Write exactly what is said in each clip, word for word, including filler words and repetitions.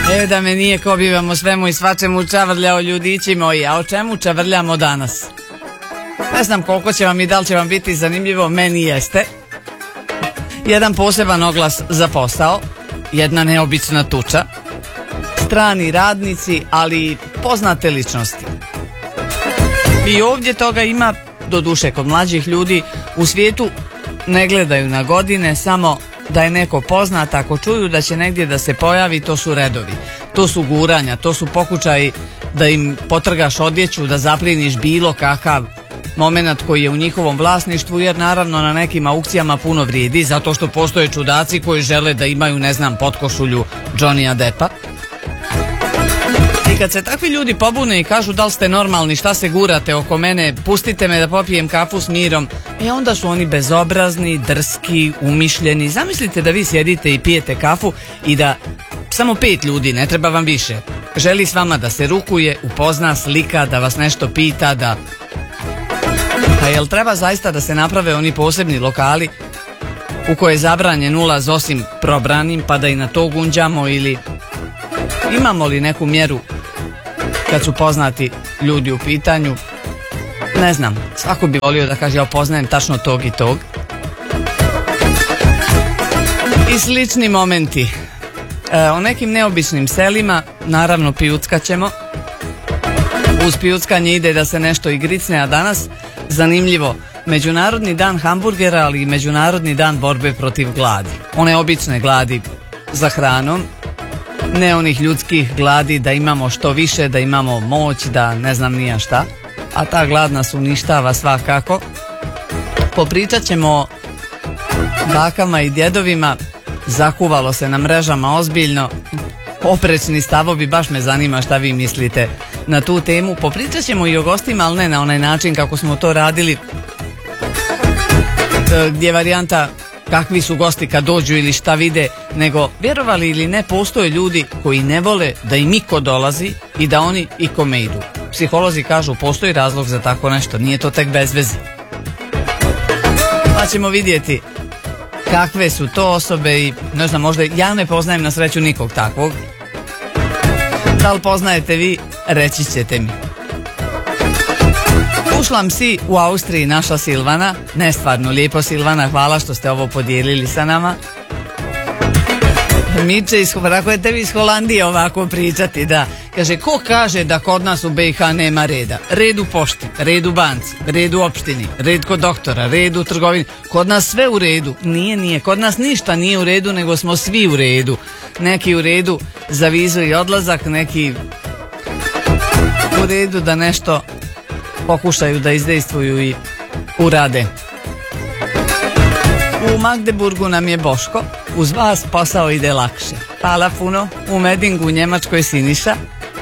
E da me nije, ko bi vam o svemu i svačemu čavrljao, ljudići moji. A o čemu čavrljamo danas? Ne znam koliko će vam i da li će vam biti zanimljivo, meni jeste. Jedan poseban oglas za posao, jedna neobična tuča, strani radnici, ali poznate ličnosti. I ovdje toga ima, doduše kod mlađih ljudi, u svijetu ne gledaju na godine, samo da je neko poznat, ako čuju da će negdje da se pojavi, to su redovi, to su guranja, to su pokušaji da im potrgaš odjeću, da zapliniš bilo kakav moment koji je u njihovom vlasništvu, jer naravno na nekim aukcijama puno vrijedi, zato što postoje čudaci koji žele da imaju, ne znam, potkošulju Johnnyja Deppa. I kad se takvi ljudi pobune i kažu da li ste normalni, šta se gurate oko mene, pustite me da popijem kafu s mirom, e onda su oni bezobrazni, drski, umišljeni. Zamislite da vi sjedite i pijete kafu i da samo pet ljudi, ne treba vam više, želi s vama da se rukuje, upozna, slika, da vas nešto pita, da... Pa jel treba zaista da se naprave oni posebni lokali u koje je zabranjen ulaz osim probranim, pa da i na to gunđamo, ili imamo li neku mjeru kad su poznati ljudi u pitanju? Ne znam, svako bi volio da kaže ja poznajem tačno tog i tog. I slični momenti. E, o nekim neobičnim selima naravno pijuckat ćemo. Uz pijuckanje ide da se nešto i gricne, a danas zanimljivo, Međunarodni dan hamburgera, ali i Međunarodni dan borbe protiv gladi. One obične gladi za hranom, ne onih ljudskih gladi da imamo što više, da imamo moć, da ne znam nija šta, a ta glad nas uništava svakako. Popričat ćemo o bakama i djedovima, zakuvalo se na mrežama ozbiljno, oprečni stavovi, baš me zanima šta vi mislite na tu temu. Popričat ćemo i o gostima, ali ne na onaj način kako smo to radili, gdje je varijanta kakvi su gosti kad dođu ili šta vide, nego vjerovali ili ne, postoje ljudi koji ne vole da im iko dolazi i da oni ikome idu. Psiholozi kažu postoji razlog za tako nešto, nije to tek bez veze. Pa ćemo vidjeti kakve su to osobe i ne znam, možda ja ne poznajem na sreću nikog takvog. Da li poznajete vi, reći ćete mi. Ušlam si u Austriji, našla Silvana, nestvarno lijepo Silvana, hvala što ste ovo podijelili sa nama. Miče, tako je tebi iz Holandije ovako pričati, da. Kaže, ko kaže da kod nas u B i H nema reda? Red u pošti, red u banci, red u opštini, red kod doktora, red u trgovini. Kod nas sve u redu. Nije, nije. Kod nas ništa nije u redu, nego smo svi u redu. Neki u redu za vizu i odlazak, neki u redu da nešto pokušaju da izdejstvuju i urade. U Magdeburgu nam je Boško, uz vas posao ide lakše. Hvala puno. U Medingu u Njemačkoj Siniša.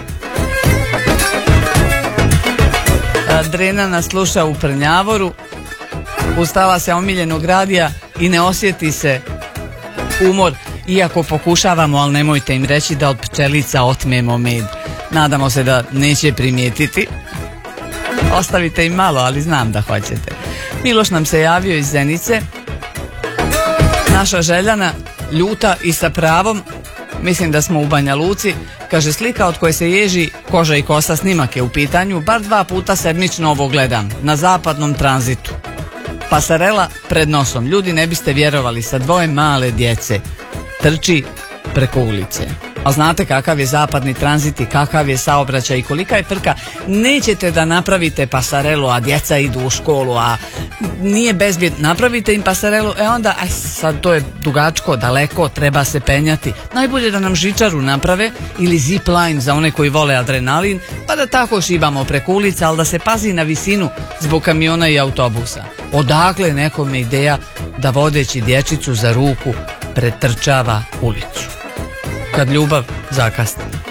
Drena nas sluša u Prnjavoru. Ustala se omiljenog radija i ne osjeti se umor, iako pokušavamo, ali nemojte im reći da od pčelica otmemo med. Nadamo se da neće primijetiti. Ostavite im malo, ali znam da hoćete. Miloš nam se javio iz Zenice. Naša Željana, ljuta i sa pravom, mislim da smo u Banja Luci, kaže, slika od koje se ježi koža i kosa, snimak je u pitanju, bar dva puta sedmično ovo gledam, na zapadnom tranzitu. Pasarela pred nosom, ljudi ne biste vjerovali, sa dvoje male djece, trči preko ulice. A znate kakav je zapadni tranzit i kakav je saobraćaj i kolika je frka. Nećete da napravite pasarelu, a djeca idu u školu, a nije bezbjedno. Napravite im pasarelu, e onda, aj sad to je dugačko, daleko, treba se penjati. Najbolje da nam žičaru naprave ili zip line za one koji vole adrenalin, pa da tako šibamo preko ulica, ali da se pazi na visinu zbog kamiona i autobusa. Odakle nekome ideja da vodeći dječicu za ruku pretrčava ulicu? Kad ljubav zakasni.